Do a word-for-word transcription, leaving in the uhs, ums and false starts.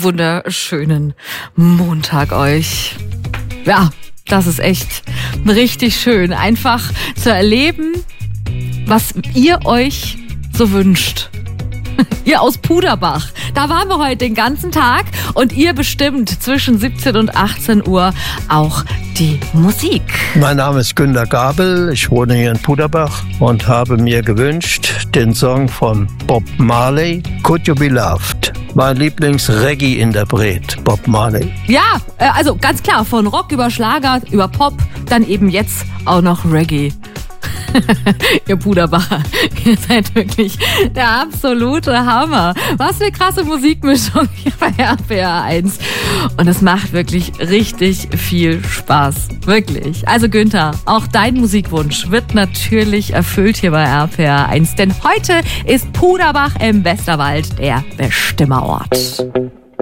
wunderschönen Montag euch. Ja, das ist echt richtig schön, einfach zu erleben, was ihr euch so wünscht. Ihr aus Puderbach, da waren wir heute den ganzen Tag und ihr bestimmt zwischen siebzehn und achtzehn Uhr auch die Musik. Mein Name ist Günter Gabel, ich wohne hier in Puderbach und habe mir gewünscht den Song von Bob Marley, Could You Be Loved? Mein Lieblings-Reggae-Interpret, Bob Marley. Ja, also ganz klar, von Rock über Schlager, über Pop, dann eben jetzt auch noch Reggae. Ihr Puderbacher, ihr seid wirklich der absolute Hammer. Was für krasse Musikmischung hier bei R P R eins. Und es macht wirklich richtig viel Spaß. Wirklich. Also Günther, auch dein Musikwunsch wird natürlich erfüllt hier bei R P R eins. Denn heute ist Puderbach im Westerwald der Bestimmerort.